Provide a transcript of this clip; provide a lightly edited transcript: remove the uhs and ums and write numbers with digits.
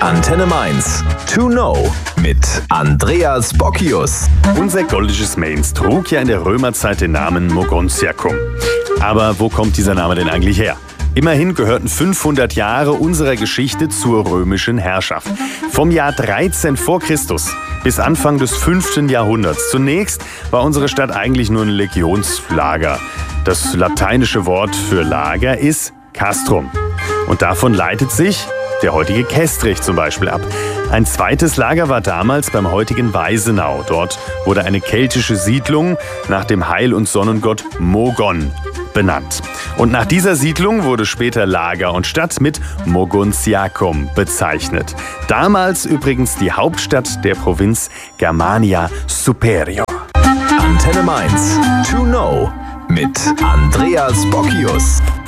Antenne Mainz. To know mit Andreas Bockius. Unser goldisches Mainz trug ja in der Römerzeit den Namen Mogontiacum. Aber wo kommt dieser Name denn eigentlich her? Immerhin gehörten 500 Jahre unserer Geschichte zur römischen Herrschaft. Vom Jahr 13 vor Christus bis Anfang des 5. Jahrhunderts. Zunächst war unsere Stadt eigentlich nur ein Legionslager. Das lateinische Wort für Lager ist castrum. Und davon leitet sich der heutige Kestrich zum Beispiel ab. Ein zweites Lager war damals beim heutigen Weisenau. Dort wurde eine keltische Siedlung nach dem Heil- und Sonnengott Mogon benannt. Und nach dieser Siedlung wurde später Lager und Stadt mit Mogontiacum bezeichnet. Damals übrigens die Hauptstadt der Provinz Germania Superior. Antenne Mainz. To know mit Andreas Bockius.